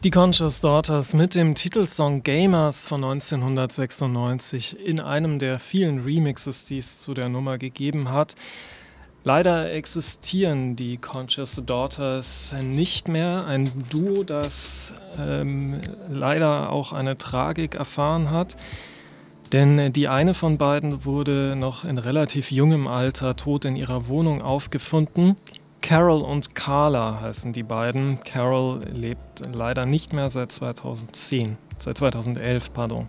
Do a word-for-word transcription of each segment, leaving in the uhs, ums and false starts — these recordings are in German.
Die Conscious Daughters mit dem Titelsong Gamers von neunzehnhundertsechsundneunzig in einem der vielen Remixes, die es zu der Nummer gegeben hat. Leider existieren die Conscious Daughters nicht mehr. Ein Duo, das ähm, leider auch eine Tragik erfahren hat. Denn die eine von beiden wurde noch in relativ jungem Alter tot in ihrer Wohnung aufgefunden. Carol und Carla heißen die beiden. Carol lebt leider nicht mehr seit zweitausendzehn, seit zweitausendelf, pardon.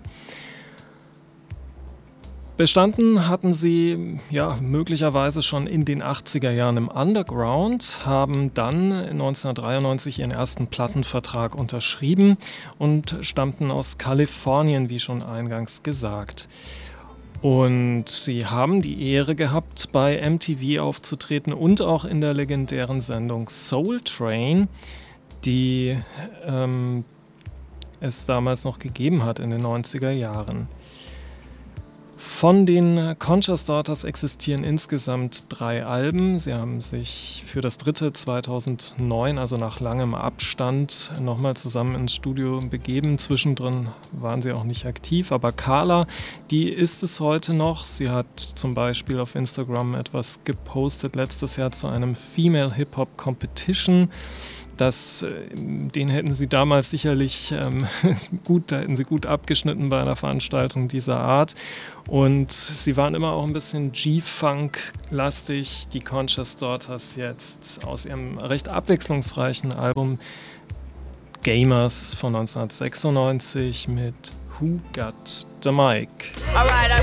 Bestanden hatten sie ja möglicherweise schon in den achtziger Jahren im Underground, haben dann neunzehnhundertdreiundneunzig ihren ersten Plattenvertrag unterschrieben und stammten aus Kalifornien, wie schon eingangs gesagt. Und sie haben die Ehre gehabt, bei M T V aufzutreten und auch in der legendären Sendung Soul Train, die ähm, es damals noch gegeben hat in den neunziger Jahren. Von den Conscious Daughters existieren insgesamt drei Alben. Sie haben sich für das dritte zweitausendneun, also nach langem Abstand, nochmal zusammen ins Studio begeben. Zwischendrin waren sie auch nicht aktiv, aber Carla, die ist es heute noch. Sie hat zum Beispiel auf Instagram etwas gepostet letztes Jahr zu einem Female Hip-Hop Competition. Das, den hätten sie damals sicherlich ähm, gut, da hätten sie gut abgeschnitten bei einer Veranstaltung dieser Art. Und sie waren immer auch ein bisschen G-Funk-lastig. Die Conscious Daughters jetzt aus ihrem recht abwechslungsreichen Album Gamers von neunzehnhundertsechsundneunzig mit Who Got the Mic? Alright, I